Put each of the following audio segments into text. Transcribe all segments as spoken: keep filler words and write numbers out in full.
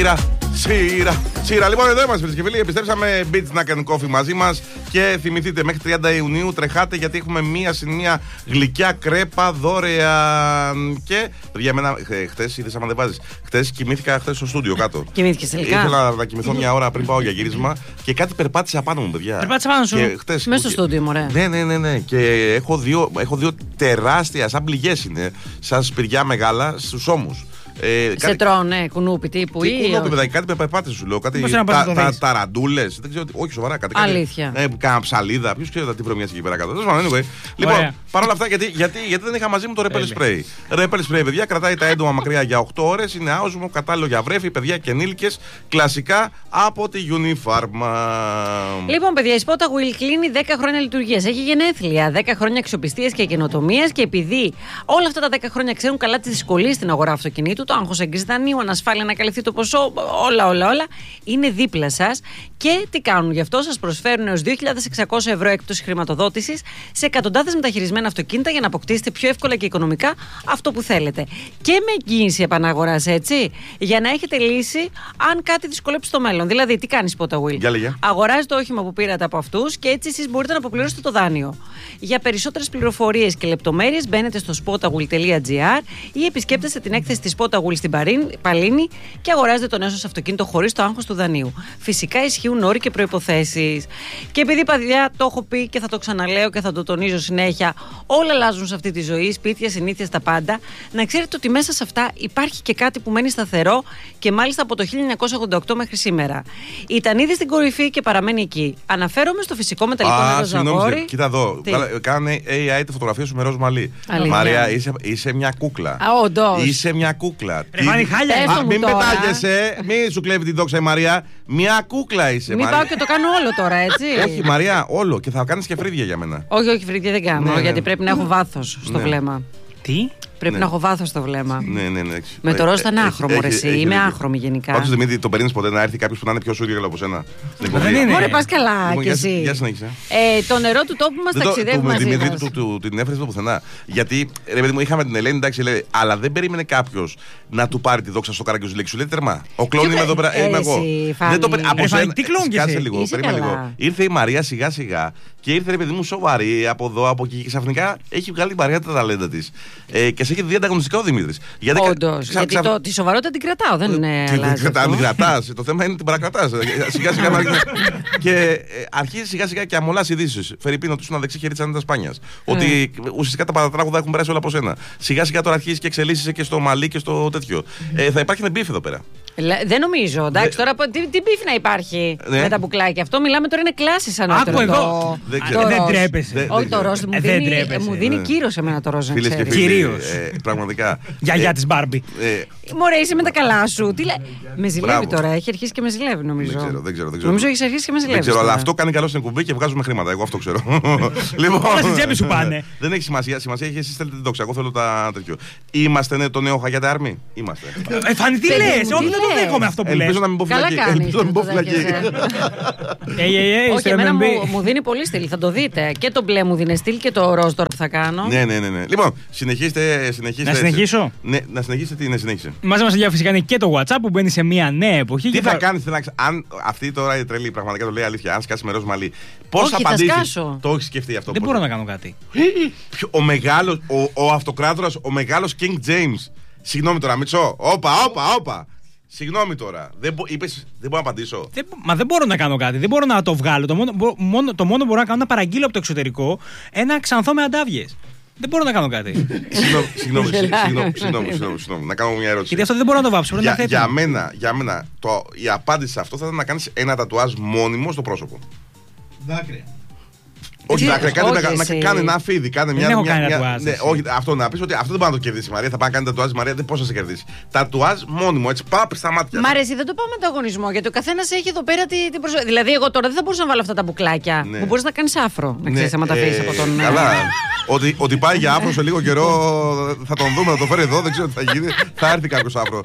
Σίρα, σίρα. Λοιπόν, εδώ είμαστε, φίλοι και φίλοι. Επιστρέψαμε Beach Snack and Coffee μαζί μας. Και θυμηθείτε, μέχρι τριάντα Ιουνίου τρεχάτε γιατί έχουμε μία συν μία γλυκιά κρέπα δωρεάν. Και παιδιά, εμένα χτες είδες, άμα δεν βάζεις. Χτες κοιμήθηκα χτες στο στούντιο κάτω. Κοιμήθηκες τελικά? Ήθελα να κοιμηθώ μια ώρα πριν πάω για γύρισμα και κάτι περπάτησε απάνω μου, παιδιά. Περπάτησε απάνω σου. Χτες, μέσα στο στούντιο, μωρέ. Ναι, ναι, ναι, ναι. Και έχω δύο, έχω δύο τεράστια, σαν πληγές είναι, σαν σπηριά μεγάλα στους ώμους. Ε, σε κάτι... τρώνε, κουνούπι τύπου ή. Κουνούπι, παιδάκι, κάτι με περπάτησε σου λέω. Κάτι τα, τα, ταραντούλες. Δεν ξέρω, όχι σοβαρά. Κάτι, αλήθεια. Ε, κάνα ψαλίδα. Ποιο ξέρει τι βρωμιάζει εκεί πέρα κάτω. Anyway. Λοιπόν, παρόλα αυτά, γιατί, γιατί, γιατί δεν είχα μαζί μου το Repel Spray. Repel Spray, παιδιά, κρατάει τα έντομα μακριά για οκτώ ώρες. Είναι άοσμο, κατάλληλο για βρέφη, παιδιά και ενήλικες. Κλασικά από τη Unifarma. Λοιπόν, παιδιά, η Spota Will κλείνει δέκα χρόνια λειτουργίας. Έχει γενέθλια, δέκα χρόνια αξιοπιστίας και καινοτομίας. Και επειδή όλα αυτά τα δέκα χρόνια ξέρουν καλά τις δυσκολίες στην αγορά αυτοκινήτου, το άγχος έγκρισης δανείου, ανασφάλεια να καλυφθεί το ποσό, όλα, όλα, όλα, είναι δίπλα σας. Και τι κάνουν γι' αυτό? Σας προσφέρουν έως δύο χιλιάδες εξακόσια ευρώ έκπτωση χρηματοδότησης σε εκατοντάδες μεταχειρισμένα αυτοκίνητα για να αποκτήσετε πιο εύκολα και οικονομικά αυτό που θέλετε. Και με εγγύηση επαναγοράς, έτσι, για να έχετε λύση αν κάτι δυσκολέψει στο μέλλον. Δηλαδή, τι κάνει Spota Will? Αγοράζει το όχημα που πήρατε από αυτούς και έτσι εσείς μπορείτε να αποπληρώσετε το δάνειο. Για περισσότερες πληροφορίες και λεπτομέρειες μπαίνετε στο spotawheel τελεία gr ή επισκέπτεστε την έκθεση της Spota Will στην Παλίνη και αγοράζετε το νέο σας αυτοκίνητο χωρίς το άγχος του δανείου. Φυσικά ισχύουν όροι και προϋποθέσεις. Και επειδή, παιδιά, το έχω πει και θα το ξαναλέω και θα το τονίζω συνέχεια, όλα αλλάζουν σε αυτή τη ζωή, σπίτια, συνήθειες, τα πάντα. Να ξέρετε ότι μέσα σε αυτά υπάρχει και κάτι που μένει σταθερό και μάλιστα από το χίλια εννιακόσια ογδόντα οκτώ μέχρι σήμερα. Ήταν ήδη στην κορυφή και παραμένει εκεί. Αναφέρομαι στο φυσικό μεταλλικό νερό ζαγόρι. Κοίτα εδώ, κάνε έι άι τη φωτογραφία σου με ροζ μαλλί. Μαρία, είσαι, είσαι μια κούκλα. Α, όντως. Είσαι μια κούκλα. Ρε, Μάρι, χάλια. Α, μην πετάγεσαι, μην σου κλέβει την δόξα η Μαρία. Μια κούκλα είσαι. Μην Μαρία. πάω και το κάνω όλο τώρα, έτσι. Όχι, Μαρία, όλο. Και θα κάνεις και φρύδια για μένα. Όχι, όχι, φρύδια δεν κάνω. Ναι, γιατί ναι. πρέπει να έχω βάθος στο Ναι. βλέμμα. Τι? Πρέπει Ναι. να έχω βάθος στο βλέμμα. Ναι, ναι, ναι. Με το ροζ ήταν Έχει- άχρωμο, έχει- ρε, εσύ. έχει Είμαι δίκιο. άχρωμη γενικά. Πάντως Δημήτρη, το παίρνεις ποτέ να έρθει κάποιος που να είναι πιο σούργελο από σένα? Δεν είναι. Μωρέ, πας καλά Λοιπόν, κι για- εσύ. για συνέχισε. Ε, το νερό του τόπου μας Δεν το- ταξιδεύει του- με μαζί Δημήτρη μας. του, του, την έφερε το πουθενά. Γιατί, ρε παιδί μου, είχαμε την Ελένη, εντάξει, λέει, αλλά δεν περίμενε κάποιο να του πάρει τη δόξα στο καράκι σου. Σου λέει τερμά. Ο κλόν Ποιο είμαι εδώ πε- πέρα, είμαι εσύ, εγώ. Φάνη. Δεν το περί- από Ρε, Φάνη, σένα- τι κλόν κι Κάτσε εσύ? λίγο, Είσαι περίμενε καλά. λίγο. Ήρθε η Μαρία σιγά σιγά και ήρθε, ρε παιδί μου, σοβαρή από εδώ, από εκεί. Και ξαφνικά έχει βγάλει η Μαρία τα ταλέντα τη. Ε, και σε έχει δει ανταγωνιστικά ο Δημήτρη. Όντως, γιατί το, τη σοβαρότητα την κρατάω, δεν είναι. αλλάζει αυτό. Αν την κρατά, το θέμα είναι την παρακρατά. Σιγά σιγά. Και ε, αρχίζει σιγά σιγά και αμολά ειδήσει. Φερρυπίν, ότι σου να δεξί χέρι τη Ανίτα Σπάνια. Ότι ουσιαστικά τα παρατράγουδα έχουν περάσει όλα από σένα. Σιγά σιγά τώρα αρχίζει και εξελίσσεσαι και στο μαλλί και στο τέτοιο. Ε, θα υπάρχει ένα μπιφ εδώ πέρα. Λε- Δεν νομίζω. Εντάξει, τώρα τι, τι μπιφ να υπάρχει Ναι. με τα μπουκλάκια. Αυτό μιλάμε τώρα είναι κλάση σαν Άκου το- εδώ. το- Δεν το ξέρω. Δεν ροζ. τρέπεσαι. Δεν- Όχι, το ροζ μου Ε, δεν δίνει, τρέπεσαι. μου δίνει Ναι. κύρος εμένα το ροζ, να Φίλες και ξέρεις. φίλοι. Κυρίως. ε, Πραγματικά. Γιαγιά Ε, της Μπάρμπι. ε, Μωρέ, είσαι με τα καλά σου. Τι λέ... Με ζηλεύει Μπράβο. τώρα, έχει αρχίσει και με ζηλεύει νομίζω. Δεν ξέρω, δεν ξέρω. Δεν ξέρω. Νομίζω έχει αρχίσει και με ζηλεύει. Δεν ξέρω, αλλά αυτό κάνει καλό στην εκπομπή και βγάζουμε χρήματα. Εγώ αυτό ξέρω. Λοιπόν, Όλα στην τσέπη σου πάνε. Δεν έχει σημασία. Σημασία έχει εσείς θέλετε την δόξα. Εγώ θέλω τα τέτοιο. Είμαστε ναι, το νέο Χαγιάτε Army. Είμαστε. Ε, Φάνη, τι Παιδί μου, λες? τι Όχι, δεν το λες? δέχομαι αυτό που λες. Ελπίζω να μην πω Καλά φυλακή. κάνεις. Ελπίζω να μην πω το φυλακή. δέχεσαι. Ε, ε, ε, Όχι, στο εμένα εμ εμ μπι. μου, μου δίνει πολύ στυλ, θα το δείτε. Και το μπλε μου δίνει στυλ και το ροζ τώρα που θα κάνω. Ναι, ναι, ναι, ναι. Λοιπόν, συνεχίστε. συνεχίστε Να συνεχίσω? Ναι, να συνεχίσετε τι είναι, συνέχισε. Μαζί μας φυσικά είναι και το WhatsApp που μπαίνει σε μια νέα εποχή. Τι και θα κάνει, αν αυτή τώρα η τρελή πραγματικά το λέει αλήθεια, αν σκάσει με ροζ μαλλί, πώς Όχι, θα θα απαντήσει? σκάσω. Το έχει σκεφτεί αυτό? Δεν πώς μπορώ θα- να κάνω κάτι. Ποιο- Ο μεγάλος, ο, ο αυτοκράτορας, ο μεγάλος King James. Συγγνώμη τώρα, Μιτσό. Όπα, όπα, όπα. Συγγνώμη τώρα. Δεν, μπο- είπες, δεν μπορώ να απαντήσω. Δεν, μα δεν μπορώ να κάνω κάτι. Δεν μπορώ να το βγάλω. Το μόνο, μπο- μόνο, το μόνο που μπορώ να κάνω είναι να παραγγείλω από το εξωτερικό ένα ξανθό με αντάβιες. Δεν μπορώ να κάνω κάτι. Συγγνώμη, συγγνώμη, συγγνώμη, συγγνώμη, συγγνώμη, συγγνώμη. Να κάνω μια ερώτηση. Γιατί αυτό δεν μπορώ να το βάψω. Πρέπει να Για, έρθει για έτοιμο. μένα, για μένα το, η απάντηση σε αυτό θα ήταν να κάνεις ένα τατουάζ μόνιμο στο πρόσωπο. Δάκρυα. Όχι, Τι- να, κάνει, όχι να, να εσύ. κάνει ένα αφίδι. Κάνε μια, έχω μια, κάνει μια- τατουάζ, ναι, εσύ. όχι, αυτό να πει ότι αυτό δεν μπορεί να το κερδίσει η Μαρία. Θα πάει να κάνει τατουάζ η Μαρία, δεν πώ θα σε κερδίσει. Τατουάζ μόνιμο, έτσι πάπ στα μάτια. Μ' αρέσει, δεν το πάω με ανταγωνισμό γιατί ο καθένα έχει εδώ πέρα την, την προσοχή. Δηλαδή, εγώ τώρα δεν θα μπορούσα να βάλω αυτά τα μπουκλάκια. Ναι. Που μπορεί να κάνει άφρο. Να ξέρει, άμα τα ε, αφήσει από τον. Καλά. ότι, ότι πάει για άφρο σε λίγο καιρό θα τον δούμε, θα το φέρει εδώ, δεν ξέρω τι θα γίνει. Θα έρθει κάποιο άφρο.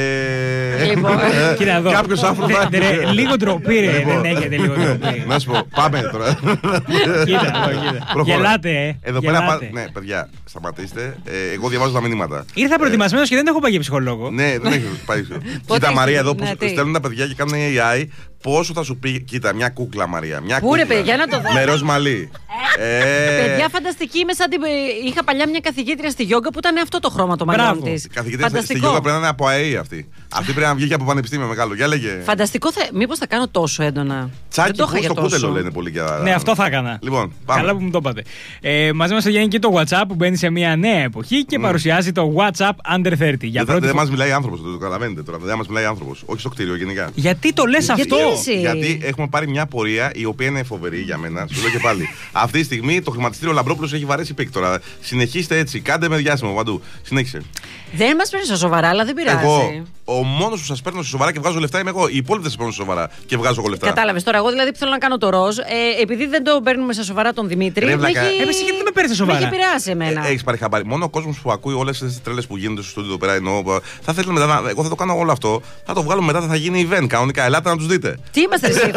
Ε, Λοιπόν. ε, Κοίτα εδώ. Κάποιο άφρο θα Δε- δε- ρε, έρθει. Λίγο ντροπή, ρε. Λοιπόν. Δεν έχετε λίγο ντροπή. Να σου πω, πάμε τώρα. Γελάτε, ε. Εδώ πέρα. Ναι, παιδιά, σταματήστε. Εγώ διαβάζω τα μηνύματα. Ήρθα προετοιμασμένος και δεν έχω πάει για ψυχολόγο. Ναι, δεν έχει πάει. Κοίτα, Μαρία, εδώ που στέλνουν τα παιδιά και κάνουν έι άι. Πόσο θα σου πει, κοίτα, μια κούκλα Μαρία. Μια Πού ρε παιδιά, να το δω. Με ροζ μαλλί. ε... Παιδιά, φανταστική. Είμαι σαν την... Είχα παλιά μια καθηγήτρια στη γιόγκα που ήταν αυτό το χρώμα το μαλλιών της. Η καθηγήτρια στη γιόγκα πρέπει να είναι από ΑΕΗ αυτή. Αυτή πρέπει να βγει και από πανεπιστήμιο μεγάλο. Για λέγε. Φανταστικό, θα... μήπως θα κάνω τόσο έντονα. Τσάκι, πώς το κούτελο λένε πολύ για. Ναι, αυτό θα έκανα. Λοιπόν, πάμε. Καλά που μου το είπατε. Ε, μαζί μας βγαίνει και το WhatsApp που μπαίνει σε μια νέα εποχή και mm. παρουσιάζει το WhatsApp Under τριάντα. Για δεν δεν μας μιλάει άνθρωπος, το καταλαβαίνετε τώρα. Δεν μας μιλάει άνθρωπος. Όχι στο κτίριο γενικά. Γιατί το λες αυτό? Γιατί έχουμε πάρει μια πορεία η οποία είναι φοβερή για μένα. Σου λέω και πάλι. Αυτή τη στιγμή το χρηματιστήριο Λαμπρόπουλος έχει βαρέσει πικ τώρα. Συνεχίστε έτσι. Κάντε με διάσημο παντού. Συνέχισε. Δεν μας παίρνει στα σοβαρά, αλλά δεν πειράζει. Εγώ, ο μόνος που σας παίρνω σε σοβαρά και βγάζω λεφτά είμαι εγώ. Οι υπόλοιποι σας παίρνουν σε σοβαρά και βγάζω εγώ λεφτά. Κατάλαβες τώρα. Εγώ δηλαδή που θέλω να κάνω το ροζ, ε, επειδή δεν το παίρνουμε σε σοβαρά τον Δημήτρη. Ρε, με έχει... Ε, εσύ γιατί δεν με παίρνει σε σοβαρά? Με έχει επηρεάσει εμένα. Ε, Έχεις πάρει χαμπάρι. Μόνο ο κόσμος που ακούει όλες τις τρέλες που γίνονται στο στούντιο εδώ πέρα εννοώ. Θα θέλει μετά να. Εγώ θα το κάνω όλο αυτό. Θα το βγάλω μετά, θα γίνει event κανονικά. Ελάτε να τους δείτε. Τι είμαστε εσύ,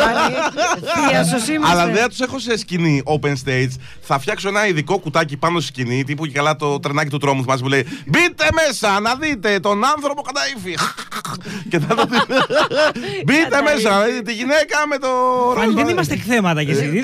αλλά δεν θα τους έχω σε σκηνή open stage. Θα φτιάξω ένα ειδικό κουτάκι πάνω στη σκηνή, τύπου και καλά το τρενάκι του τρόμου θυμάσαι που λέει μπείτε μέσα να δείτε τον άνθρωπο κατά ύφη. Και θα το δείτε. Μπείτε μέσα να δείτε τη γυναίκα με το. Αν δεν είμαστε εκθέματα κι εσύ.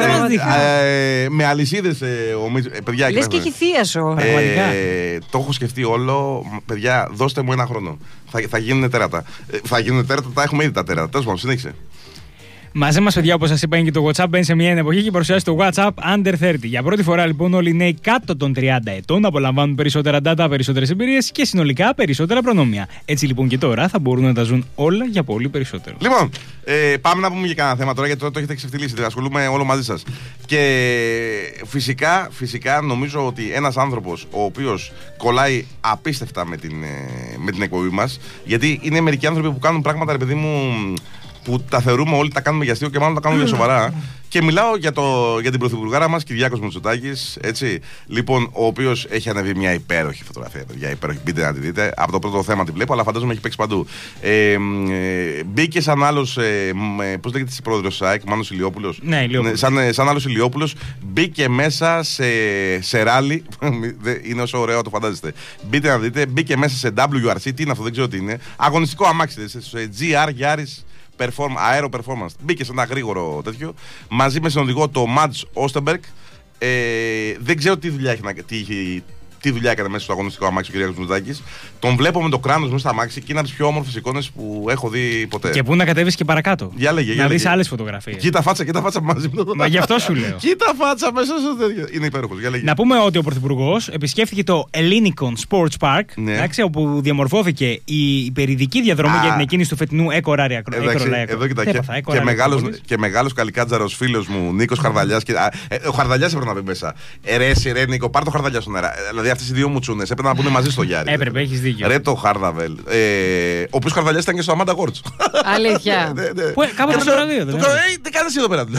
Με αλυσίδες, παιδιά. Λες και έχει θεία σου. Το έχω σκεφτεί όλο. Παιδιά, δώστε μου ένα χρόνο. Θα γίνουν τέρατα. Θα γίνουν τέρατα, τα έχουμε ήδη τα τέρατα. Τέλος πάντων, συνέχισε. Μαζί μας, παιδιά, όπως σας είπα, είναι και το WhatsApp. Μπαίνει σε μια εποχή και παρουσιάζει το WhatsApp Under τριάντα. Για πρώτη φορά, λοιπόν, όλοι οι νέοι κάτω των τριάντα ετών απολαμβάνουν περισσότερα data, περισσότερες εμπειρίες και συνολικά περισσότερα προνόμια. Έτσι, λοιπόν, και τώρα θα μπορούν να τα ζουν όλα για πολύ περισσότερο. Λοιπόν, ε, πάμε να πούμε για κανένα θέμα τώρα, γιατί τώρα το έχετε ξεφτυλίσει. Ασχολούμαι όλο μαζί σας. Και φυσικά, φυσικά, νομίζω ότι ένας άνθρωπος ο οποίος κολλάει απίστευτα με την, με την εκπομπή μας, γιατί είναι μερικοί άνθρωποι που κάνουν πράγματα, ρε παιδί μου, που τα θεωρούμε όλοι, τα κάνουμε για αστείο και μάλλον τα κάνουμε για σοβαρά. Και μιλάω για, το, για την πρωθυπουργάρα μας, Κυριάκος Μητσοτάκης, έτσι. Λοιπόν, ο οποίος έχει ανεβεί μια υπέροχη φωτογραφία, παιδιά, υπέροχη. Μπείτε να τη δείτε. Από το πρώτο θέμα τη βλέπω, αλλά φαντάζομαι έχει παίξει παντού. Ε, ε, μπήκε σαν άλλος, ε, πώς λέγεται της πρόεδρος ΣΑΕΚ, Μάνος Ηλιόπουλος. Ναι, Ηλιόπουλος. Σαν, σαν άλλος Ηλιόπουλος, μπήκε μέσα σε, σε ράλι. Είναι όσο ωραίο το φαντάζεστε. Μπείτε να δείτε. Μπήκε μέσα σε ντάμπλιου αρ σι, τι είναι αυτό, δεν ξέρω τι είναι. Αγωνιστικό αμάξι, σε τζι αρ Yaris. Aero Performance. Μπήκε σε ένα γρήγορο τέτοιο μαζί με συνοδηγό το Μάτς Όστεμπεργκ. Ε, δεν ξέρω τι δουλειά, έχει, τι, τι δουλειά έκανε μέσα στο αγωνιστικό αμάξι ο Κυριάκος Μητσοτάκης. Τον βλέπω με το κράνος μέσα στο αμάξι και είναι από τις πιο όμορφες εικόνες που έχω δει ποτέ. Και πού να κατέβεις και παρακάτω. Για λέγε, για να λέγε. δεις άλλες φωτογραφίες. Κοίτα φάτσα, κοίτα φάτσα μαζί με το. Μα γι' αυτό σου λέω. Κοίτα φάτσα μέσα στο τέτοιο. Είναι υπέροχος. Για λέγε. Να πούμε ότι ο Πρωθυπουργός επισκέφθηκε το Ellinikon Sports Park, ναι. εντάξει, όπου διαμορφώθηκε η υπερηδική διαδρομή Α, για την εκκίνηση του φετινού Eco Rally. Εδώ κοιτά. Και μεγάλος καλικάτζαρος φίλος μου, Νίκος Χαρδαλιάς. Ο Χαρδαλιάς έπρεπε να μπει μέσα. Ερέσει, ρε Νίκο, πάρ' το Χαρδαλιά στον αέρα. Δηλαδή αυτές οι δύο μουτσούνες έπρεπε να πούνε μαζί στο Γιάρη. Έπρεπε, έχεις δίκιο. Ρε το Χάρδαβελ. Ε, ο οποίος Χαρδαλιάς ήταν και στο Αμάντα Γόρτς. Αλήθεια. Κάποτε στο ραδίο. Τι κάνεις εδώ πέρα.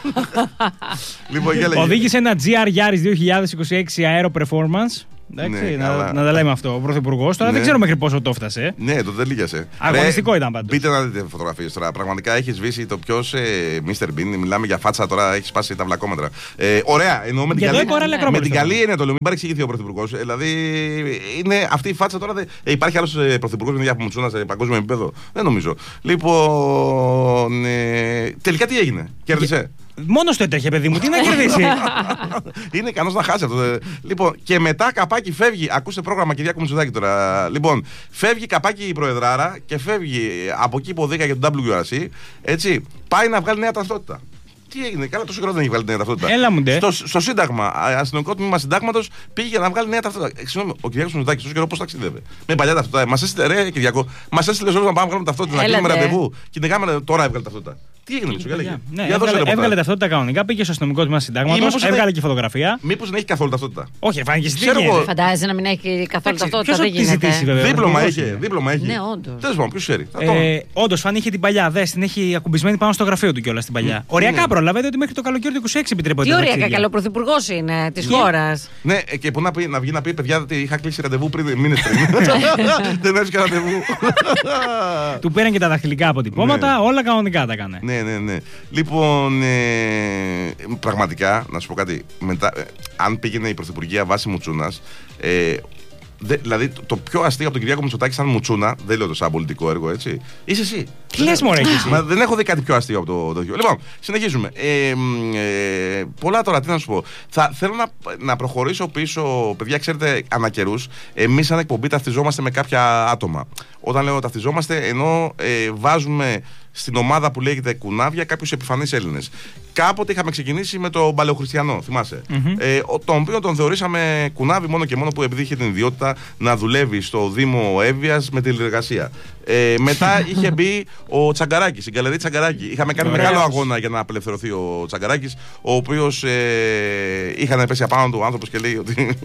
Οδήγησε ένα τζι αρ Yaris δύο χιλιάδες είκοσι έξι Aero Performance. Εντάξει, ναι, να, αλλά... να τα λέμε αυτό. Ο Πρωθυπουργός τώρα ναι. δεν ξέρω μέχρι πόσο το έφτασε. Ναι, το δεν λύγιασε. Αγωνιστικό Ρε, ήταν πάντως. Μπείτε να δείτε φωτογραφίες τώρα. Πραγματικά έχει σβήσει το ποιος ε, μίστερ Bean. Μιλάμε για φάτσα τώρα, έχει σπάσει τα βλακόμετρα. Ε, ωραία, εννοώ με την καλή, με την καλή έννοια το λέω. Μην παρεξηγηθεί ο Πρωθυπουργός. Ε, δηλαδή είναι αυτή η φάτσα τώρα. Δε, ε, υπάρχει άλλος ε, Πρωθυπουργός με διάπομουτσούνα σε παγκόσμιο επίπεδο. Δεν νομίζω. Λοιπόν, ε, τελικά τι έγινε, κέρδισε. Μόνος του έτρεχε, παιδί μου, τι να κερδίσει. Είναι ικανός να χάσει αυτό. Λοιπόν, και μετά καπάκι φεύγει. Ακούστε πρόγραμμα Κυριάκου Μητσοτάκη τώρα. Λοιπόν, φεύγει καπάκι η Προεδράρα και φεύγει από εκεί που οδήκα για τον ντάμπλιου αρ σι. Έτσι, πάει να βγάλει νέα ταυτότητα. Τι έγινε, καλά, τόσο καιρό δεν έχει βγάλει νέα ταυτότητα. Έλα μου ντε. Στο, στο Σύνταγμα, αστυνομικό τμήμα συντάγματος πήγε να βγάλει νέα ταυτότητα. Συγγνώμη, ο Κυριάκος Μητσοτάκης τόσο καιρό πώς ταξίδευε. Με παλιά ταυτότητα. Μας έστειλε, ρε Κυριάκο, μας έστειλε όλους να πάμε να βγάλουμε ταυτότητα, να κλείνουμε ραντεβού. Και την κάμερα τώρα έβγαλε ταυτότητα. Τι έγινε, Μητσο, για λέγε. Ναι, έβγαλε, έβγαλε ταυτότητα κανονικά, πήγε στο αστυνομικό τμήμα συντάγματος, έβγαλε και φωτογραφία. Μήπως δεν έχει καθόλου ταυτότητα. Όχι, φάνηκε στην τύχη. Φαντάζεσαι να μην έχει καθόλου ταυτότητα. Δεν γίνεται. Δίπλωμα έχει. Δίπλωμα έχει. Ναι, όντως. Τέλος πάντων, ποιος ξέρει. Όντως, φαν είχε την παλιά. Δε την έχει ακουμπισμένη πάνω στο γραφείο του κιόλας την παλιά. Οριακά προλαβαίνετε ότι μέχρι το καλοκαίρι του είκοσι έξι επιτρέπονται. Τι οριακά, καλό πρωθυπουργός είναι τη χώρα. Ναι, και που να βγει να πει παιδιά ότι είχα κλείσει ραντεβού πριν μήνες πριν. Δεν έβρισκα ραντεβού. Του πήραν και τα δαχτυλικά αποτυπώματα, όλα κανονικά τα έκανε. Ναι, ναι, ναι, ναι. Λοιπόν, ε, πραγματικά, να σου πω κάτι. Μετά, ε, αν πήγαινε η Πρωθυπουργία βάση Μουτσούνας, ε, Δε, δηλαδή το, το πιο αστείο από τον Κυριάκο Μητσοτάκη, σαν Μουτσούνα, δεν λέω το σαν πολιτικό έργο, έτσι. Είσαι εσύ. Τι λες, μωρέ, εσύ. Μα δεν έχω δει κάτι πιο αστείο από το τέτοιο. Λοιπόν, συνεχίζουμε. Ε, ε, πολλά τώρα, τι να σου πω. Θα, θέλω να, να προχωρήσω πίσω. Παιδιά, ξέρετε, ανά καιρούς, εμείς σαν εκπομπή ταυτιζόμαστε με κάποια άτομα. Όταν λέω ταυτιζόμαστε, ενώ ε, βάζουμε στην ομάδα που λέγεται Κουνάβια κάποιους επιφανείς Έλληνες. Κάποτε είχαμε ξεκινήσει με τον Παλαιοχριστιανό, θυμάσαι. Mm-hmm. Ε, τον οποίο τον θεωρήσαμε κουνάβι μόνο και μόνο που επειδή είχε την ιδιότητα να δουλεύει στο Δήμο Εύβοιας με τηλεργασία. Ε, μετά είχε μπει ο Τσαγκαράκης, η γκαλερί Τσαγκαράκη. Είχαμε κάνει Ωραίος. μεγάλο αγώνα για να απελευθερωθεί ο Τσαγκαράκης, ο οποίος ε, είχαν πέσει απάνω του ο άνθρωπος και λέει ότι.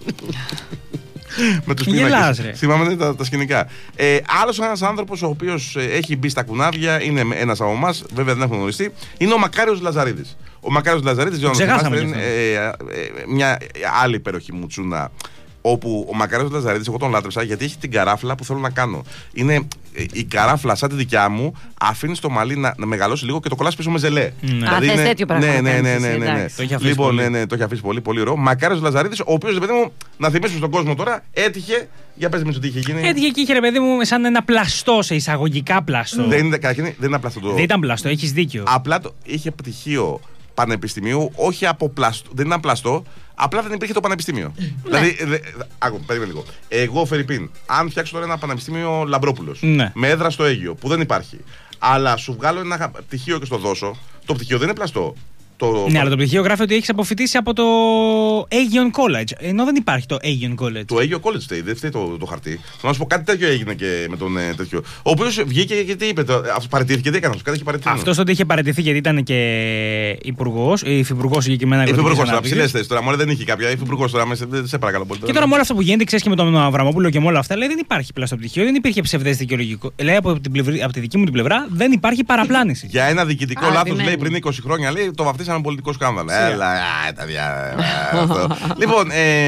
Με τους πίνακες. Θυμάμαι τα, τα σκηνικά. Ε, άλλος ένας άνθρωπος ο οποίος ε, έχει μπει στα κουνάβια, είναι ένας από εμάς, βέβαια δεν έχουν γνωριστεί, είναι ο Μακάριος Λαζαρίδης. Ο Μακάριος Λαζαρίδης, δεν θυμάστε, είναι ε, ε, ε, μια άλλη υπέροχη μουτσούνα. Όπου ο Μακάριος Λαζαρίδης, εγώ τον λάτρεψα γιατί έχει την καράφλα που θέλω να κάνω. Είναι η καράφλα σαν τη δικιά μου, αφήνει το μαλλί να, να μεγαλώσει λίγο και το κολλάς πίσω με ζελέ. Ναι. Δηλαδή Α, είναι... τέτοιο πράγμα. Ναι, ναι, ναι, ναι, ναι, ναι. Το έχει αφήσει λοιπόν, πολύ. Ναι, ναι, το έχει αφήσει πολύ, πολύ ωραίο. Μακάριος Λαζαρίδης, ο οποίος, παιδί μου, να θυμίσουμε στον κόσμο τώρα, έτυχε. Για πες μου τι είχε γίνει. Έτυχε και είχε, ρε παιδί μου, σαν ένα πλαστό, σε εισαγωγικά πλαστό. Δεν, είναι, δεν ήταν πλαστό το. Δεν ήταν πλαστό, έχεις δίκιο. Απλά το, είχε πτυχίο πανεπιστημίου, όχι από πλαστό. Δεν ήταν πλαστό. Απλά δεν υπήρχε το πανεπιστήμιο. Ναι. Δηλαδή, δε, άκου, περίμενε λίγο. Εγώ, Φερρυπίν, αν φτιάξω τώρα ένα πανεπιστήμιο Λαμπρόπουλος, ναι, με έδρα στο Αίγυο, που δεν υπάρχει, αλλά σου βγάλω ένα πτυχίο και στο δώσω, το πτυχίο δεν είναι πλαστό. Το... Ναι, αλλά το πτυχίο γράφει ότι έχεις αποφοιτήσει από το Aegean College. Ενώ δεν υπάρχει το Aegean College. Το Aegean College φταίει, δεν φταίει το, το χαρτί. Θέλω να σου πω κάτι τέτοιο έγινε και με τον ε, τέτοιο. Ο οποίος βγήκε και τι είπε, αυτό παραιτήθηκε, τι έκανε, κάτι είχε παραιτηθεί. Αυτός ότι είχε παραιτηθεί γιατί ήταν και υπουργός, υφυπουργός συγκεκριμένα. Υφυπουργός τώρα, ψηλές θέσεις τώρα, μόλι δεν είχε κάποια. Υφυπουργός τώρα, μέσα, σε παρακαλώ πολύ. Και τώρα με όλα αυτά που γίνεται, ξέρεις και με τον Αβραμόπουλο και με όλα αυτά, λέει δεν υπάρχει πλαστό πτυχίο, δεν υπήρχε ψευδές δικαιολογικό. Λέει από, την πλευρή, από τη δική μου την πλευρά δεν υπάρχει παραπλάνηση. Για ένα διοικητικό λάθος, λέει πριν είκοσι χρόνια, λέει το βαφτίσαμε πολιτικό σκάνδαλο. Έλα, τα δια. Λοιπόν,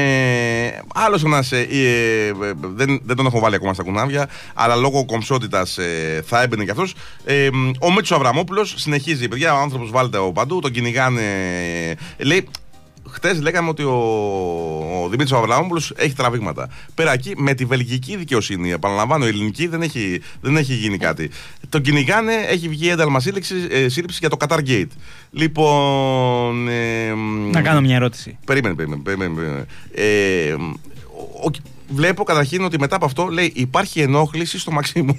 ε, άλλος ένας, ε, ε, δεν, δεν τον έχω βάλει ακόμα στα κουνάβια, αλλά λόγω κομψότητας ε, θα έμπαινε κι αυτός. Ε, ο Μίτσος Αβραμόπουλος συνεχίζει, παιδιά, ο άνθρωπος βάλτε από παντού, τον κυνηγάνε. Λέει, χτες λέγαμε ότι ο, ο Δημήτρης Αβραμόπουλος έχει τραβήγματα. Πέρα εκεί με τη βελγική δικαιοσύνη, επαναλαμβάνω, η ελληνική δεν έχει, δεν έχει γίνει κάτι. Τον κυνηγάνε, έχει βγει ένταλμα σύλληψη για το Qatar Gate. Λοιπόν. Ε, να κάνω μια ερώτηση. Περίμενε, περίμενε. περίμενε. Ε, ο, Βλέπω καταρχήν ότι μετά από αυτό λέει υπάρχει ενόχληση στο Μαξίμου.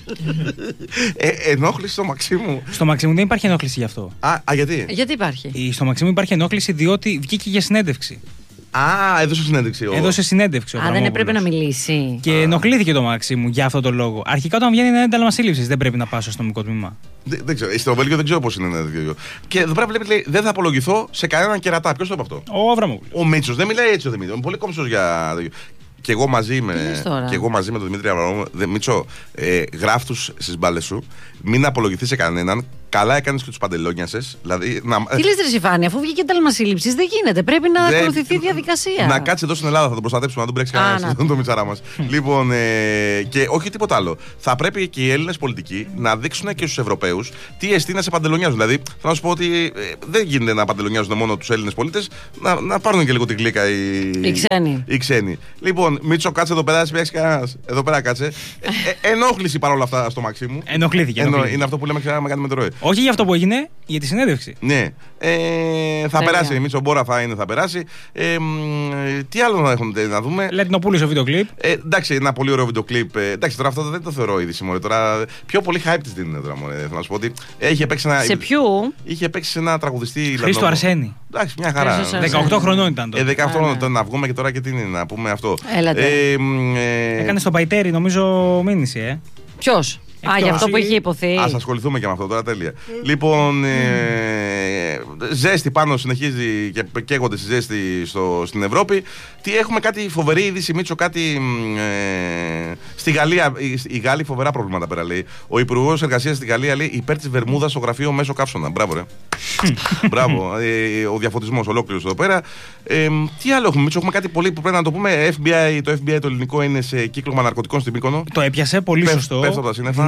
ε, ενόχληση στο Μαξίμου. Στο Μαξίμου δεν υπάρχει ενόχληση γι' αυτό. Α, α γιατί? Γιατί υπάρχει? Στο Μαξίμου υπάρχει ενόχληση διότι βγήκε για συνέντευξη. Α, έδωσε συνέντευξη. Ο... Έδωσε συνέντευξη. Α, δεν έπρεπε να μιλήσει. Και ενοχλήθηκε το Μαξίμου για αυτό το λόγο. Αρχικά, όταν βγαίνει ένα ένταλμα σύλληψης, δεν πρέπει να πάω στο αστυνομικό τμήμα. Δεν, δεν ξέρω. Στο Βέλγιο δεν ξέρω πώς είναι ένα τέτοιο. Και εδώ πέρα βλέπει λέει δεν θα απολογηθώ σε κανέναν κερατά. Ποιος το είπε αυτό? Ο Αβραμόπουλος. Ο Μίτσος δεν μιλάει έτσι ο Δημήτρης. Είναι πολύ κομψός για. Και εγώ μαζί με, και εγώ μαζί με τον Δημήτρη Αβραμόπουλο, Μίτσο, ε, γράφ τους στις μπάλες σου, μην απολογηθείς σε κανέναν. Καλά έκανες και τους παντελόνιασες. Δηλαδή, να... Τι λες, ρε Σιφάνη, αφού βγήκε ένταλμα σύλληψης, δεν γίνεται. Πρέπει να δε... ακολουθηθεί η διαδικασία. Να κάτσει εδώ στην Ελλάδα, θα τον προστατέψουμε, να τον μπρέξει κανένα τον Μιτσαρά μας. Λοιπόν, ε, και όχι τίποτα άλλο. Θα πρέπει και οι Έλληνες πολιτικοί να δείξουν και στους Ευρωπαίους τι εστί να σε παντελονιάζουν. Δηλαδή, θέλω να σου πω ότι ε, δεν γίνεται να παντελονιάζουν μόνο τους Έλληνες πολίτες, να, να πάρουν και λίγο την κλίκα οι, οι, ξένοι. οι ξένοι. Λοιπόν, Μίτσο, κάτσε εδώ πέρα, δεν κανένας. Εδώ πέρα κάτσε. ε, ενόχληση παρόλα αυτά στο Μαξίμου. Ενοχλήθηκε. Ενο, είναι αυτό που λέμε ξανά με κάνει με το ροή. Όχι για αυτό που έγινε, για τη συνέντευξη. Ναι. Ε, θα Τέλεια. περάσει. Η Μίτσο Μπόρα θα είναι, θα περάσει. Ε, τι άλλο να έχουμε να δούμε. Λατινοπούλου στο βίντεο κλιπ. Ε, εντάξει, ένα πολύ ωραίο βίντεο κλιπ. Ε, εντάξει, τώρα αυτό δεν το θεωρώ είδηση μωρέ. Τώρα πιο πολύ hype της δίνει τώρα μωρέ. Θέλω να σου πω ότι είχε παίξει ένα. Σε ποιου? Είχε παίξει σε ένα τραγουδιστή. Χρήστο Αρσένη. Εντάξει, μια χαρά. δεκαοκτώ χρονών ήταν τότε. Ε, δεκαοκτώ χρονών ήταν να βγούμε και τώρα και τι είναι να πούμε αυτό. Ε, ε, Έκανε στο Παϊτέρι, νομίζω μήνυση, ε. Ποιος? Α, για αυτό που είχε υποθεί. Ας ασχοληθούμε και με αυτό τώρα, τέλεια. Mm. Λοιπόν, ε, ζέστη πάνω, συνεχίζει και καίγονται στη ζέστη στο, στην Ευρώπη. Τι έχουμε κάτι φοβερή είδηση, Μίτσο, κάτι ε, στη Γαλλία. Οι Γάλλοι φοβερά προβλήματα πέρα λέει. Ο Υπουργός Εργασίας στη Γαλλία λέει υπέρ της Βερμούδας στο γραφείο μέσω καύσωνα. Μπράβο, ρε. Μπράβο. Ε, ο διαφωτισμός ολόκληρος εδώ πέρα. Ε, τι άλλο έχουμε, Μίτσο, έχουμε κάτι πολύ που πρέπει να το πούμε. Εφ Μπι Άι, το Εφ Μπι Άι το ελληνικό είναι σε κύκλωμα ναρκωτικών στην Μύκονο. Το έπιασε, πολύ Πέφ, σωστό. Πέφτω από τα σύννεφα.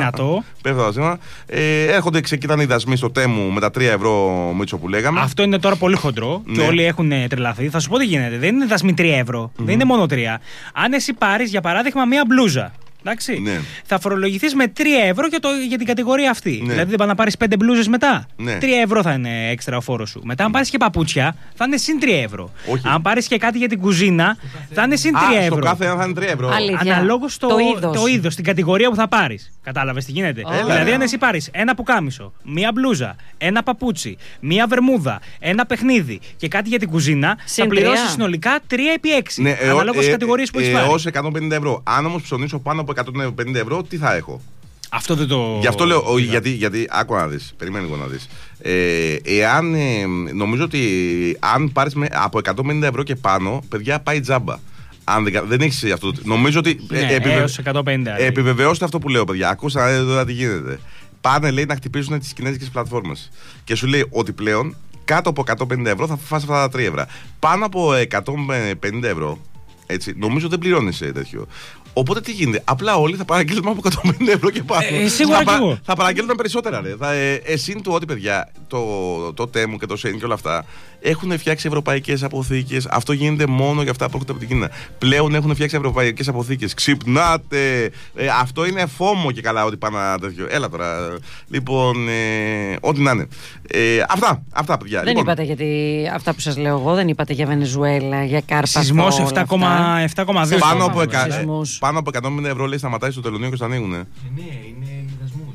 δυνατό. Πέφτει το ε, έρχονται, ξεκινάνε οι δασμοί στο Τέμου με τα τρία ευρώ Μίτσο που λέγαμε. Αυτό είναι τώρα πολύ χοντρό ναι. και όλοι έχουν τρελαθεί. Θα σου πω τι γίνεται. Δεν είναι δασμοί τρία ευρώ. Mm-hmm. Δεν είναι μόνο τρία. Αν εσύ πάρεις για παράδειγμα μία μπλούζα. Εντάξει. Ναι. Θα φορολογηθείς με τρία ευρώ για, το, για την κατηγορία αυτή. Ναι. Δηλαδή δεν πάνε να πάρεις πέντε μπλούζες μετά. Ναι. τρία ευρώ θα είναι έξτρα ο φόρος σου. Μετά, αν πάρεις και παπούτσια, θα είναι συν τρία ευρώ. Όχι. Αν πάρεις και κάτι για την κουζίνα, θα είναι συν τρία ευρώ. Στο κάθε ένα θα είναι τρία ευρώ. Αναλόγως το, το είδος, το είδος, την κατηγορία που θα πάρεις. Κατάλαβες τι γίνεται. Oh. Δηλαδή, αν εσύ πάρεις ένα πουκάμισο, μία μπλούζα, ένα παπούτσι, μία βερμούδα, ένα παιχνίδι και κάτι για την κουζίνα, συν θα πληρώσεις συνολικά τρία επί έξι. Ναι, αναλόγως ε, κατηγορίες που έχεις πάρει. Έως εκατόν πενήντα ευρώ. Αν όμως ψωνίσω πάνω από εκατόν πενήντα ευρώ, τι θα έχω. Αυτό δεν το. Γι' αυτό λέω, ο, γιατί, γιατί άκου να δεις, περιμένει εγώ να δεις. Ε, εάν, ε, νομίζω ότι αν πάρεις με, από εκατόν πενήντα ευρώ και πάνω, παιδιά πάει τζάμπα. Αν δεν, δεν έχεις αυτό. Νομίζω ότι. Ναι, ε, επιβε... έως εκατόν πενήντα. Ε, επιβεβαιώστε αυτό που λέω, παιδιά. Ακούσα εδώ τι γίνεται. Πάνε, λέει, να χτυπήσουν τις κινέζικες πλατφόρμες. Και σου λέει ότι πλέον κάτω από εκατόν πενήντα ευρώ θα φας αυτά τα τρία ευρώ. Πάνω από εκατόν πενήντα ευρώ, έτσι, νομίζω δεν πληρώνεις τέτοιο. Οπότε τι γίνεται, απλά όλοι θα παραγγείλουν από εκατόν πενήντα ευρώ και πάνω. Ε, σίγουρα θα, και εγώ. Θα παραγγείλουν περισσότερα. Ρε. Θα, ε, εσύν του ότι, παιδιά, το, το Τέμου και το Σέιν και όλα αυτά έχουν φτιάξει ευρωπαϊκές αποθήκες. Αυτό γίνεται μόνο για αυτά που έρχονται από την Κίνα. Πλέον έχουν φτιάξει ευρωπαϊκές αποθήκες. Ξυπνάτε! Ε, αυτό είναι φόμο και καλά ότι πάνε τέτοιο. Έλα τώρα. Λοιπόν, ε, ό,τι να είναι. Ε, αυτά, αυτά, παιδιά. Δεν λοιπόν, είπατε γιατί αυτά που σας λέω εγώ, δεν είπατε για Βενεζουέλα, για Κάρπαθο. Σεισμός επτά κόμμα δύο. Πάνω από Πάνω από εκατόν πενήντα ευρώ λέει σταματάει στο τελωνίο και στο ανοίγουν. Ε, ναι, είναι δασμούς.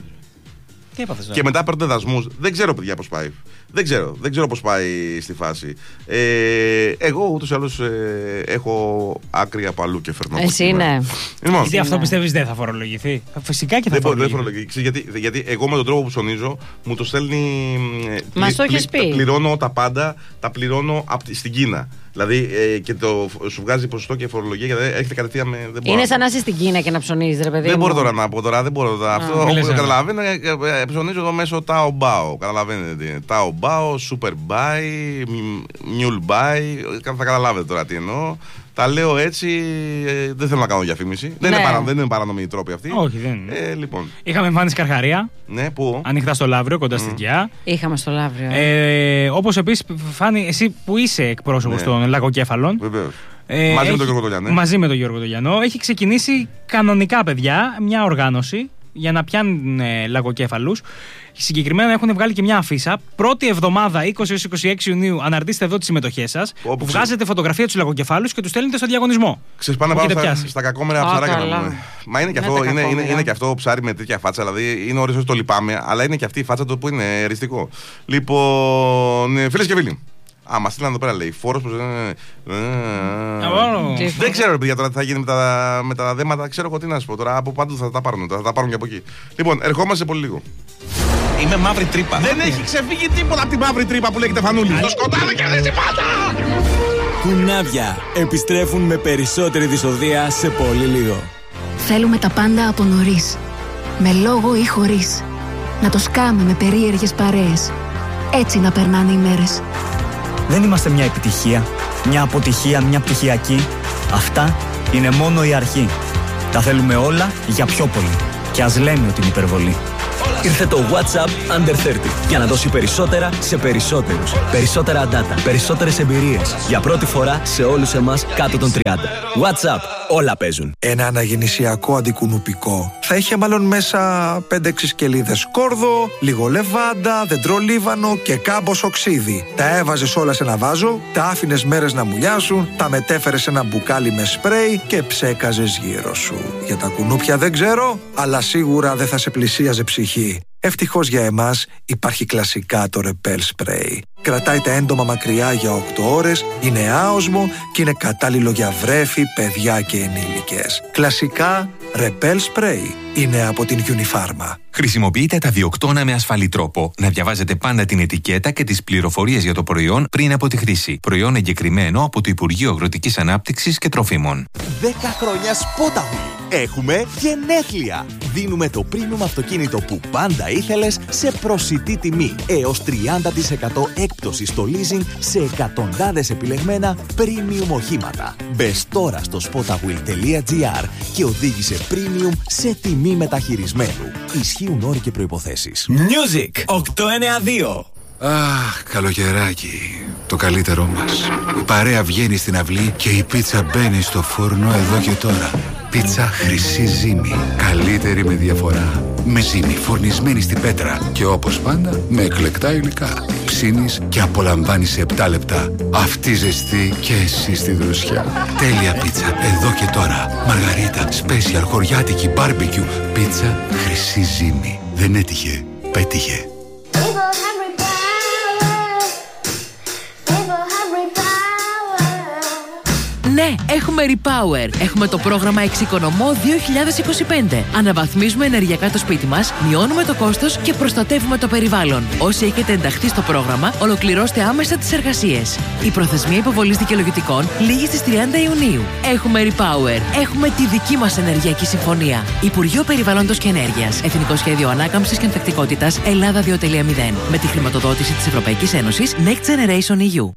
Τι έπαθες, και μετά παίρνουν δασμούς. Δεν ξέρω, παιδιά, πώς πάει. Δεν ξέρω, δεν ξέρω πώς πάει στη φάση. Ε, εγώ ούτως ή άλλως ε, έχω άκρη από αλλού και φέρνω. Εσύ ναι. Λοιπόν, γιατί αυτό πιστεύεις δεν θα φορολογηθεί? Φυσικά και θα δεν φορολογηθεί. Δεν φορολογηθεί. Γιατί, γιατί εγώ με τον τρόπο που ψωνίζω μου το στέλνει. Μας το έχεις πει. Πληρώνω τα πάντα, τα πληρώνω από, στην Κίνα. Δηλαδή ε, και το, σου βγάζει ποσοστό και φορολογία και έρχεται κατευθείαν με. Δεν είναι σαν να είσαι στην Κίνα και να ψωνίζεις, ρε παιδί. Δεν μπορώ τώρα να πω τώρα, δεν μπορώ τώρα. Αυτό όπως καταλαβαίνετε, ψωνίζω εδώ μέσω Taobao. Καταλαβαίνετε. Taobao, Super Buy, Mule Buy. Θα καταλάβετε τώρα τι εννοώ. Τα λέω έτσι, ε, δεν θέλω να κάνω διαφήμιση. Ναι. Δεν, είναι παρα, δεν είναι παράνομη η τρόπη αυτή. Όχι, δεν είναι. Ε, λοιπόν. Είχαμε εμφάνιση Καρχαρία. Ναι, πού? Ανοιχτά στο Λαύριο, κοντά mm. στη Γιά. Είχαμε στο Λαύριο. Ε, όπως επίσης, Φάνη, εσύ που είσαι εκπρόσωπος ναι. των Λαγοκέφαλων. Βεβαίως. Ε, μαζί, έχει, με τον Γιώργο Τολιανό. μαζί με τον Γιώργο Τολιανό. Έχει ξεκινήσει κανονικά, παιδιά, μια οργάνωση για να πιάνουν ε, λαγοκέφαλους. Συγκεκριμένα έχουν βγάλει και μια αφίσα. Πρώτη εβδομάδα είκοσι έως είκοσι έξι Ιουνίου αναρτήστε εδώ τις συμμετοχές σας. Που ξε... βγάζετε φωτογραφία τους λαγοκεφάλους και τους στέλνετε στο διαγωνισμό. Ξεσπάνε πάνω στα, στα κακόμενα ψαράκια να πούμε. Μα είναι και, αυτό, είναι, είναι, είναι και αυτό ψάρι με τέτοια φάτσα. Δηλαδή είναι ωραίο, το λυπάμαι, αλλά είναι και αυτή η φάτσα το που είναι εριστικό. Λοιπόν, φίλες και φίλοι. Α, μας στείλαν εδώ πέρα, λέει. Φόρος που. Δεν ξέρω, παιδιά, τώρα τι θα γίνει με τα, με τα δέματα. Ξέρω εγώ τι να σου πω τώρα. Από πάντου θα τα πάρουν. Θα τα πάρουν και από εκεί. Λοιπόν, ερχόμαστε πολύ λίγο. Είμαι μαύρη τρύπα. Δεν έχει ξεφύγει τίποτα από τη μαύρη τρύπα που λέγεται Φανούλη. Το σκοτάδι και δεν πάντα! Κουνάβια επιστρέφουν με περισσότερη δυσοδεία σε πολύ λίγο. Θέλουμε τα πάντα από νωρίς. Με λόγο ή χωρίς. Να το σκάμε με περίεργες παρέες. Έτσι να περνάνε οι μέρες. Δεν είμαστε μια επιτυχία, μια αποτυχία, μια πτυχιακή. Αυτά είναι μόνο η αρχή. Τα θέλουμε όλα για πιο πολύ. Και ας λέμε ότι είναι υπερβολή. Ήρθε το WhatsApp Under τριάντα για να δώσει περισσότερα σε περισσότερους. Περισσότερα data, περισσότερες εμπειρίες. Για πρώτη φορά σε όλους εμάς κάτω των τριάντα. WhatsApp, όλα παίζουν. Ένα αναγεννησιακό αντικουνουπικό θα είχε μάλλον μέσα πέντε έξι σκελίδες κόρδο, λίγο λεβάντα, δεντρολίβανο και κάμποσο ξύδι. Τα έβαζες όλα σε ένα βάζο, τα άφηνες μέρες να μουλιάσουν, τα μετέφερες σε ένα μπουκάλι με σπρέι και ψέκαζες γύρω σου. Για τα κουνούπια δεν ξέρω, αλλά σίγουρα δεν θα σε πλησίαζε ψυχή. Ευτυχώς για εμάς υπάρχει κλασικά το Repel Spray. Κρατάει τα έντομα μακριά για οκτώ ώρες, είναι άοσμο και είναι κατάλληλο για βρέφη, παιδιά και ενήλικες. Κλασικά Repel Spray είναι από την Unifarma. Χρησιμοποιείτε τα διοκτώνα με ασφαλή τρόπο. Να διαβάζετε πάντα την ετικέτα και τις πληροφορίες για το προϊόν πριν από τη χρήση. Προϊόν εγκεκριμένο από το Υπουργείο Αγροτικής Ανάπτυξης και Τροφίμων. δέκα χρόνια Spotawill. Έχουμε γενέθλια. Δίνουμε το premium αυτοκίνητο που πάντα ήθελες σε προσιτή τιμή. Έως τριάντα τοις εκατό έκπτωση στο leasing σε εκατοντάδες επιλεγμένα premium οχήματα. Μπες τώρα στο spotawill τελεία gr και οδήγησε premium σε τιμή μεταχειρισμένου. Ισχύουν όροι και προϋποθέσεις. Music οκτώ εννιά δύο. Αχ, καλοκαιράκι. Το καλύτερό μας. Η παρέα βγαίνει στην αυλή και η πίτσα μπαίνει στο φούρνο εδώ και τώρα. Πίτσα Χρυσή Ζύμη. Καλύτερη με διαφορά. Με ζύμη φουρνισμένη στην πέτρα. Και όπως πάντα με εκλεκτά υλικά. Ψήνεις και απολαμβάνεις σε επτά λεπτά. Αυτή ζεστή και εσύ στη δροσιά. Τέλεια πίτσα εδώ και τώρα. Μαργαρίτα, special, χωριάτικη, μπάρμπεκιου. Πίτσα Χρυσή Ζύμη. Δεν έτυχε, πέτυχε. Ναι, έχουμε Repower. Έχουμε το πρόγραμμα Εξοικονομώ δύο χιλιάδες είκοσι πέντε. Αναβαθμίζουμε ενεργειακά το σπίτι μας, μειώνουμε το κόστος και προστατεύουμε το περιβάλλον. Όσοι έχετε ενταχθεί στο πρόγραμμα, ολοκληρώστε άμεσα τις εργασίες. Η προθεσμία υποβολής δικαιολογητικών λήγει στις τριάντα Ιουνίου. Έχουμε Repower. Έχουμε τη δική μας ενεργειακή συμφωνία. Υπουργείο Περιβάλλοντος και Ενέργειας. Εθνικό Σχέδιο Ανάκαμψης και Ανθεκτικότητας Ελλάδα δύο κόμμα μηδέν. Με τη χρηματοδότηση της Ευρωπαϊκής Ένωσης Next Generation ι γιου.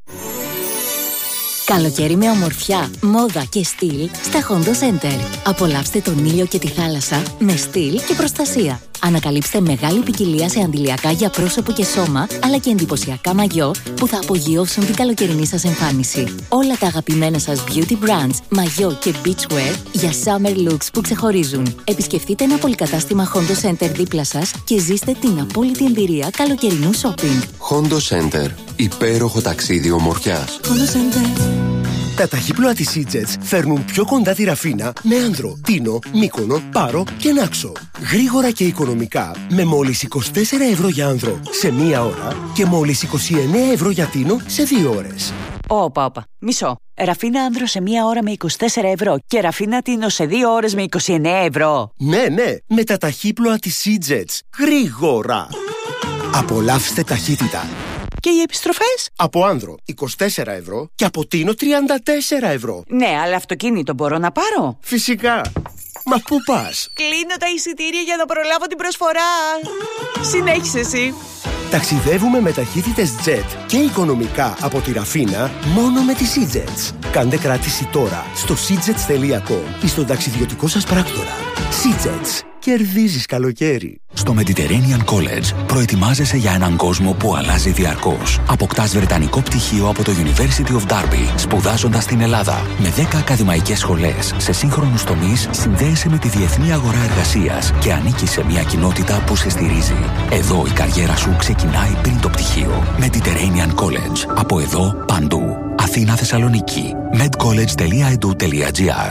Καλοκαίρι με ομορφιά, μόδα και στυλ στα Hondo Center. Απολαύστε τον ήλιο και τη θάλασσα με στυλ και προστασία. Ανακαλύψτε μεγάλη ποικιλία σε αντιλιακά για πρόσωπο και σώμα, αλλά και εντυπωσιακά μαγιό που θα απογειώσουν την καλοκαιρινή σας εμφάνιση. Όλα τα αγαπημένα σας beauty brands, μαγιό και beachwear για summer looks που ξεχωρίζουν. Επισκεφτείτε ένα πολυκατάστημα Hondo Center δίπλα σας και ζήστε την απόλυτη εμπειρία καλοκαιρινού shopping. Hondo Center. Υπέροχο ταξίδι ομορφιάς. Hondo Center. Τα ταχύπλοα της Seajets φέρνουν πιο κοντά τη Ραφίνα με Άνδρο, Τίνο, Μύκονο, Πάρο και Νάξο. Γρήγορα και οικονομικά με μόλις είκοσι τέσσερα ευρώ για Άνδρο σε μία ώρα και μόλις είκοσι εννέα ευρώ για Τίνο σε δύο ώρες. Όπα, όπα. Μισό. Ραφίνα Άνδρο σε μία ώρα με είκοσι τέσσερα ευρώ και Ραφίνα Τίνο σε δύο ώρες με είκοσι εννέα ευρώ. Ναι, ναι, με τα ταχύπλοα της Seajets. Γρήγορα. Απολαύστε ταχύτητα. Και οι επιστροφές? Από Άνδρο είκοσι τέσσερα ευρώ και από Τίνο τριάντα τέσσερα ευρώ. Ναι, αλλά αυτοκίνητο μπορώ να πάρω? Φυσικά. Μα πού πας? Κλείνω τα εισιτήρια για να προλάβω την προσφορά. Συνέχισε εσύ. Ταξιδεύουμε με ταχύτητες jet και οικονομικά από τη Ραφίνα μόνο με τη Seajets. Κάντε κράτηση τώρα στο seajets τελεία com ή στον ταξιδιωτικό σας πράκτορα. Seajets. Κερδίζεις καλοκαίρι. Στο Mediterranean College προετοιμάζεσαι για έναν κόσμο που αλλάζει διαρκώς. Αποκτάς βρετανικό πτυχίο από το University of Derby, σπουδάζοντας στην Ελλάδα. Με δέκα ακαδημαϊκές σχολές σε σύγχρονους τομείς, συνδέεσαι με τη διεθνή αγορά εργασίας και ανήκεις σε μια κοινότητα που σε στηρίζει. Εδώ η καριέρα σου ξεκινάει πριν το πτυχίο. Mediterranean College. Από εδώ παντού. Αθήνα, Θεσσαλονίκη. medcollege τελεία e d u τελεία g r.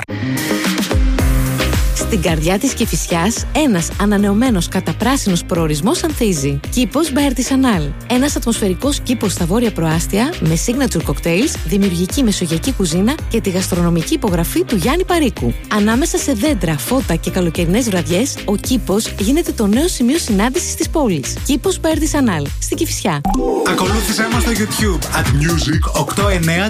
Στην καρδιά της Κηφισιάς, ένας ανανεωμένος καταπράσινος προορισμός ανθίζει. Κήπος by Artisanal. Ένας ατμοσφαιρικός κήπος στα βόρεια προάστια με signature cocktails, δημιουργική μεσογειακή κουζίνα και τη γαστρονομική υπογραφή του Γιάννη Παρίκου. Ανάμεσα σε δέντρα, φώτα και καλοκαιρινές βραδιές, ο κήπος γίνεται το νέο σημείο συνάντησης της πόλης. Κήπος by Artisanal. Στην Κηφισιά. Ακολούθησέ μας στο YouTube at Music οκτώ εννιά